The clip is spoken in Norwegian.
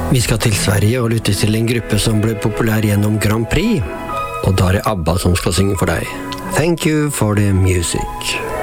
Vi skal til Sverige og lytte til en gruppe som ble populær gjennom Grand Prix, og da er det ABBA som skal synge for deg. Thank you for the music.